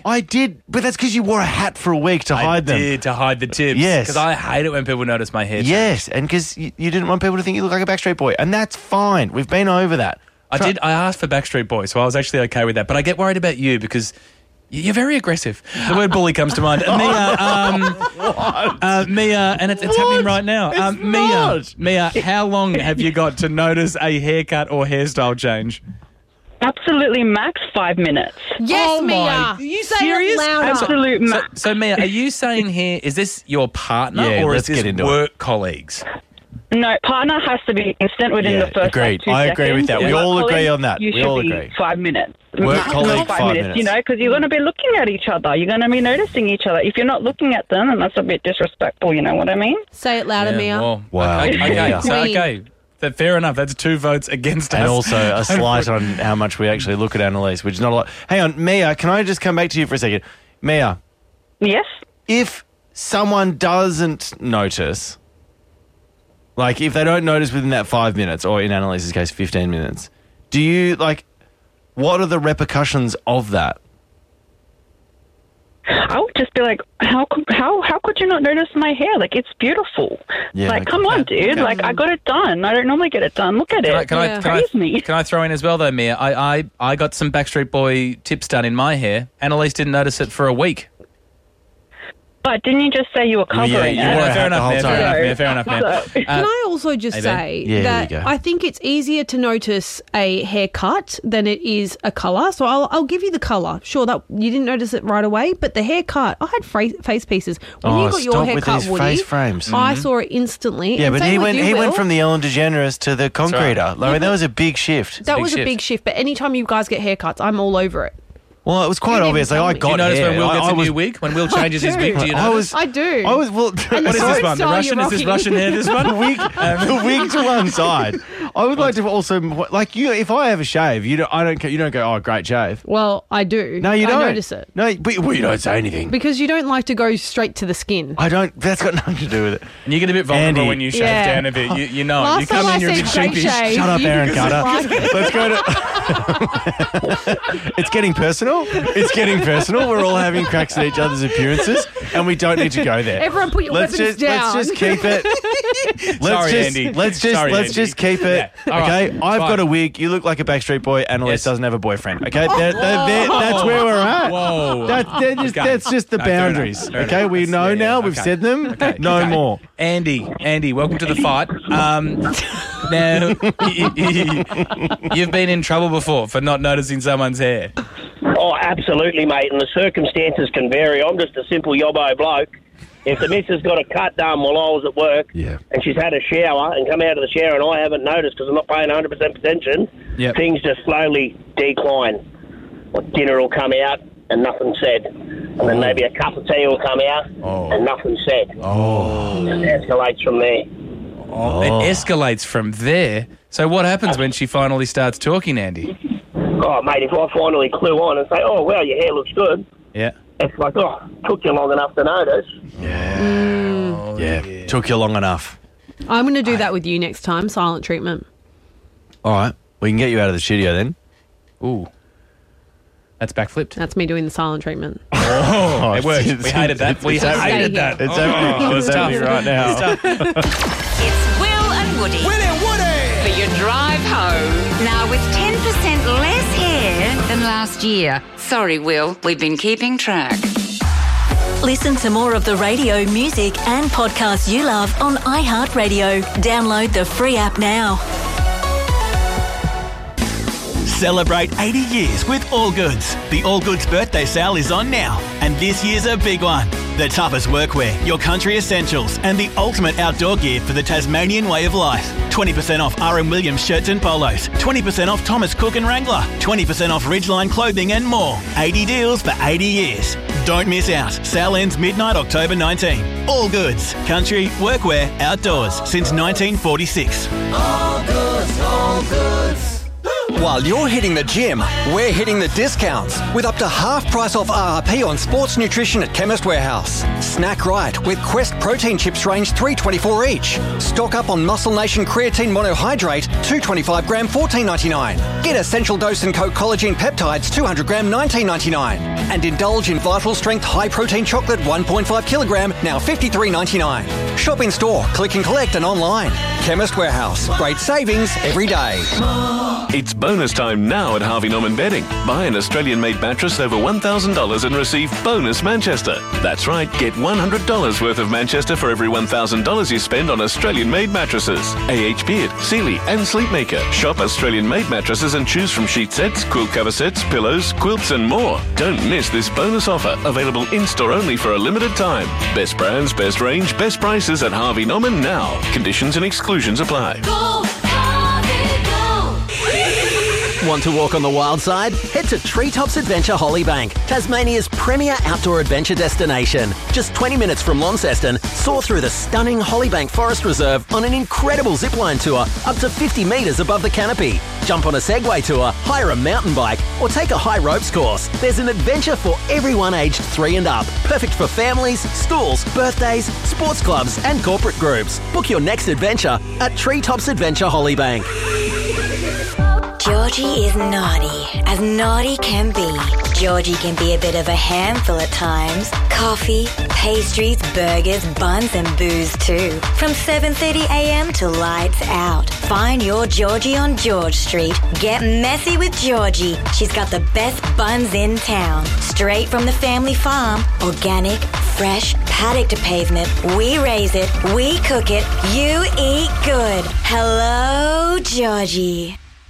I did, but that's because you wore a hat for a week to hide them. I did, to hide the tips. Yes. Because I hate it when people notice my hair. Yes, and because you didn't want people to think you look like a Backstreet Boy. And that's fine. We've been over that. I asked for Backstreet Boys, so I was actually okay with that. But I get worried about you because you're very aggressive. The word bully comes to mind. Mia, and it's happening right now. Mia, how long have you got to notice a haircut or hairstyle change? Absolutely max 5 minutes. Yes, Mia. Are you Say serious? it louder. Absolute max. So, Mia, are you saying here, is this your partner or is let's get this into work colleagues? No, partner has to be instant within the first agreed. 2 I seconds. agree with that. We Work all agree colleague, on that. You We should all be agree. 5 minutes. Work Maximum colleague, 5 minutes. You know, because you're going to be looking at each other. You're going to be noticing each other. If you're not looking at them, then that's a bit disrespectful, you know what I mean? Say it louder, Mia. Well, Wow. Okay, Mia. so, okay. Fair enough. That's 2 votes against us. And also a slight on how much we actually look at Annalise, which is not a lot. Hang on, Mia, can I just come back to you for a second? Mia, Yes? if someone doesn't notice, like if they don't notice within that 5 minutes, or in Annalise's case, 15 minutes, do you, like, what are the repercussions of that? I would just be like, how could you not notice my hair? Like, it's beautiful. Yeah, like, okay. come on, dude. Like, I got it done. I don't normally get it done. Look at it. Praise me. Can I throw in as well, though, Mia? I got some Backstreet Boy tips done in my hair. Annalise didn't notice it for a week. But didn't you just say you were covering you it? wore a Fair hat the whole enough, time. fair enough, Mia. Can I also just Hey, say Yeah, that there you go. I think it's easier to notice a haircut than it is a colour. So I'll give you the colour. Sure, that you didn't notice it right away, but the haircut, I had face pieces. When you got your stop with haircut, these Woody, face frames. I saw it instantly. Yeah, And but same he with went you, Will. from the Ellen DeGeneres to the concreter. Like, that was a big shift. That big was a shift. big shift, but anytime you guys get haircuts, I'm all over it. Well, it was quite You obvious. Like, I didn't got Do you notice hair. when Will gets I a was, new wig? When Will changes his wig, do you I notice? was, I do. I was, well, And What is the this one? The style Russian? you're Is this rocking. Russian hair, this one? the wig to one side. I would like to also, like, you. If I have a shave, you don't go, oh, great shave. Well, I do. No, you don't. I notice it. No, but you don't say anything. Because you don't like to go straight to the skin. I don't. That's got nothing to do with it. And you get a bit vulnerable Andy. when you shave Yeah. down a bit. You know it. Last You come time in, you're I a bit said great sheepish. shave, Shut up, you Aaron didn't Carter. like it. Let's go to. It's getting personal. It's getting personal. We're all having cracks at each other's appearances, and we don't need to go there. Everyone put your weapons down. Let's just keep it. Andy. Let's Sorry, just keep it. Yeah. All right. Okay, I've Fine. got a wig. You look like a Backstreet Boy. Annalise Yes. doesn't have a boyfriend. Okay, that's where we're at. Whoa. That's just the No, fair enough. boundaries. Fair Okay, enough. we know Yeah, now. yeah, We've okay. said them. Okay, No okay. more. Andy, welcome to the fight. Now, you've been in trouble before for not noticing someone's hair. Oh, absolutely, mate. And the circumstances can vary. I'm just a simple yobbo bloke. If the missus got a cut done while I was at work Yeah. and she's had a shower and come out of the shower and I haven't noticed because I'm not paying 100% attention, Yep. things just slowly decline. Like dinner will come out and nothing said. And then maybe a cup of tea will come out and nothing said. Oh. It escalates from there. It escalates from there. So what happens when she finally starts talking, Andy? Oh, mate, if I finally clue on and say, oh, well, your hair looks good, Yeah. it's like, oh, took you long enough to notice. Yeah. Took you long enough. I'm going to do that with you next time, silent treatment. All right. We can get you out of the studio then. Ooh. That's backflipped. That's me doing the silent treatment. Oh, it worked. We hated that. We Stay hated here. that. It's happening. It's It's happening tough. right now. It's tough. It's Will and Woody. For your drive home. Now with 10% less hair than last year. Sorry, Will. We've been keeping track. Listen to more of the radio, music and podcasts you love on iHeartRadio. Download the free app now. Celebrate 80 years with Allgoods. The Allgoods birthday sale is on now, and this year's a big one. The toughest workwear, your country essentials, and the ultimate outdoor gear for the Tasmanian way of life. 20% off R.M. Williams shirts and polos, 20% off Thomas Cook and Wrangler, 20% off Ridgeline clothing and more. 80 deals for 80 years. Don't miss out. Sale ends midnight October 19. Allgoods. Country, workwear, outdoors since 1946. While you're hitting the gym, we're hitting the discounts with up to half price off RRP on sports nutrition at Chemist Warehouse. Snack right with Quest protein chips range $3.24 each. Stock up on Muscle Nation creatine monohydrate 225 gram $14.99. Get Essential Dose and Co collagen peptides 200 gram $19.99. And indulge in Vital Strength High Protein Chocolate 1.5 kilogram, now $53.99. Shop in store, click and collect and online. Chemist Warehouse. Great savings every day. It's bonus time now at Harvey Norman Bedding. Buy an Australian-made mattress over $1,000 and receive bonus Manchester. That's right, get $100 worth of Manchester for every $1,000 you spend on Australian-made mattresses. AH Beard, Sealy and Sleepmaker. Shop Australian-made mattresses and choose from sheet sets, quilt cover sets, pillows, quilts and more. Don't miss this bonus offer, available in-store only for a limited time. Best brands, best range, best prices at Harvey Norman now. Conditions and exclusions apply. Go, Harvey, go. Want to walk on the wild side? Head to Treetops Adventure Hollybank, Tasmania's premier outdoor adventure destination. Just 20 minutes from Launceston, soar through the stunning Hollybank Forest Reserve on an incredible zipline tour up to 50 metres above the canopy. Jump on a Segway tour, hire a mountain bike, or take a high ropes course. There's an adventure for everyone aged 3 and up. Perfect for families, schools, birthdays, sports clubs, and corporate groups. Book your next adventure at Treetops Adventure Hollybank. Georgie is naughty can be. Georgie can be a bit of a handful at times. Coffee, pastries, burgers, buns and booze too. From 7:30am to lights out. Find your Georgie on George Street. Get messy with Georgie. She's got the best buns in town. Straight from the family farm. Organic, fresh, paddock to pavement. We raise it, we cook it, you eat good. Hello, Georgie.